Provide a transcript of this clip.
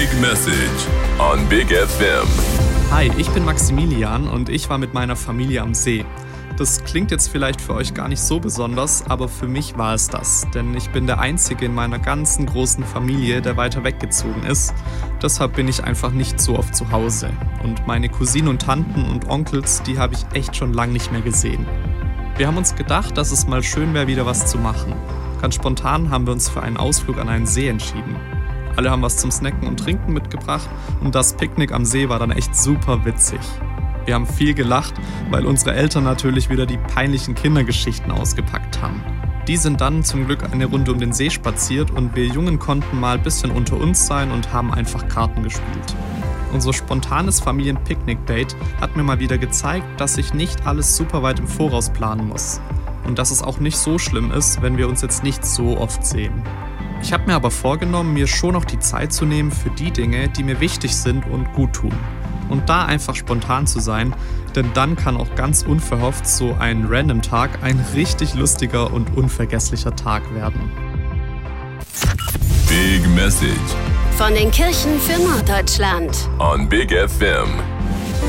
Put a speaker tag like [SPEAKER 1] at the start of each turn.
[SPEAKER 1] Big Message on Big FM.
[SPEAKER 2] Hi, ich bin Maximilian und ich war mit meiner Familie am See. Das klingt jetzt vielleicht für euch gar nicht so besonders, aber für mich war es das. Denn ich bin der Einzige in meiner ganzen großen Familie, der weiter weggezogen ist. Deshalb bin ich einfach nicht so oft zu Hause. Und meine Cousinen und Tanten und Onkels, die habe ich echt schon lange nicht mehr gesehen. Wir haben uns gedacht, dass es mal schön wäre, wieder was zu machen. Ganz spontan haben wir uns für einen Ausflug an einen See entschieden. Alle haben was zum Snacken und Trinken mitgebracht und das Picknick am See war dann echt super witzig. Wir haben viel gelacht, weil unsere Eltern natürlich wieder die peinlichen Kindergeschichten ausgepackt haben. Die sind dann zum Glück eine Runde um den See spaziert und wir Jungen konnten mal ein bisschen unter uns sein und haben einfach Karten gespielt. Unser spontanes Familien-Picknick-Date hat mir mal wieder gezeigt, dass ich nicht alles super weit im Voraus planen muss. Und dass es auch nicht so schlimm ist, wenn wir uns jetzt nicht so oft sehen. Ich habe mir aber vorgenommen, mir schon noch die Zeit zu nehmen für die Dinge, die mir wichtig sind und gut tun. Und da einfach spontan zu sein, denn dann kann auch ganz unverhofft so ein Random-Tag ein richtig lustiger und unvergesslicher Tag werden.
[SPEAKER 1] Big Message
[SPEAKER 3] Von den Kirchen für Norddeutschland.
[SPEAKER 1] on Big FM.